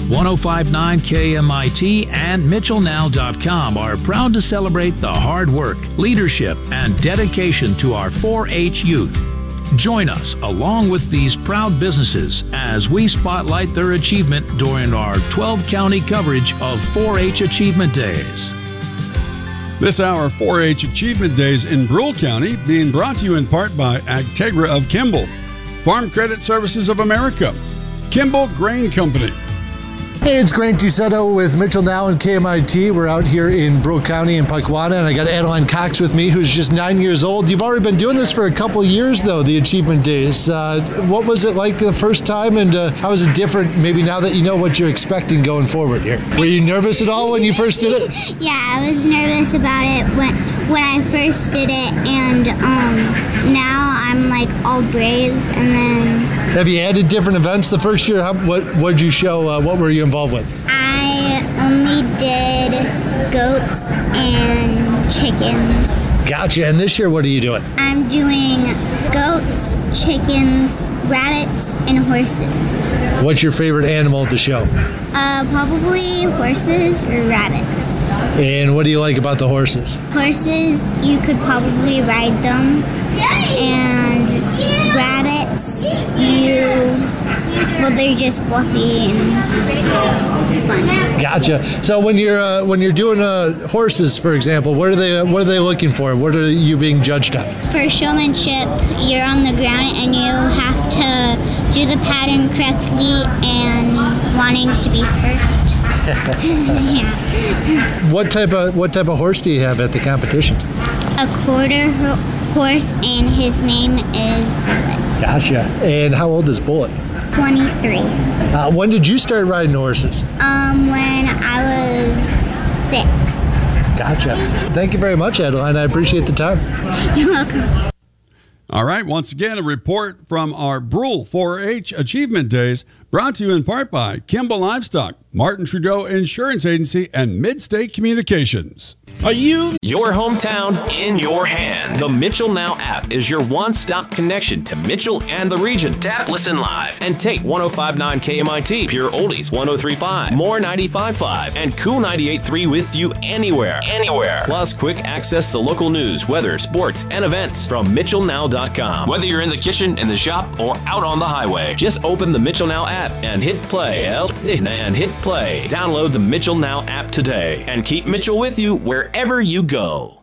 1059 KMIT and MitchellNow.com are proud to celebrate the hard work, leadership, and dedication to our 4-H youth. Join us along with these proud businesses as we spotlight their achievement during our 12-county coverage of 4-H Achievement Days. This hour, 4-H Achievement Days in Brule County, being brought to you in part by Agtegra of Kimball, Farm Credit Services of America, Kimball Grain Company. Hey, it's Grant Dusetto with Mitchell Now and KMIT. We're out here in Brule County in Piquanna, and I got Adeline Cox with me, who's just 9 years old. You've already been doing this for a couple of years, though, the Achievement Days. What was it like the first time, and how is it different maybe now that you know what you're expecting going forward here? Were you nervous at all when you first did it? Yeah, I was nervous about it when I first did it, and now I'm like all brave, and then... Have you added different events the first year? What did you show? What were you involved with? I only did goats and chickens. Gotcha. And this year, what are you doing? I'm doing goats, chickens, rabbits, and horses. What's your favorite animal at the show? Probably horses or rabbits. And what do you like about the horses? Horses, you could probably ride them. And rabbits, they're just fluffy and fun. Gotcha. So when you're doing horses, for example, what are they looking for? What are you being judged on? For showmanship, you're on the ground and you have to do the pattern correctly and wanting to be first. Yeah. What type of horse do you have at the competition? A quarter horse, and his name is Bullet. Gotcha. And how old is Bullet? 23. When did you start riding horses? When I was 6. Gotcha. Thank you very much, Adeline. I appreciate the time. You're welcome. All right, once again, a report from our Brule 4-H Achievement Days, brought to you in part by Kimball Livestock, Martin Trudeau Insurance Agency, and Midstate Communications. Are you? Your hometown in your hand. The Mitchell Now app is your one-stop connection to Mitchell and the region. Tap, listen live, and take 1059 KMIT, Pure Oldies 1035, More 95.5, and Cool 98.3 with you anywhere. Plus, quick access to local news, weather, sports, and events from MitchellNow.com. Whether you're in the kitchen, in the shop, or out on the highway, just open the Mitchell Now app and hit play. Download the Mitchell Now app today and keep Mitchell with you wherever you go.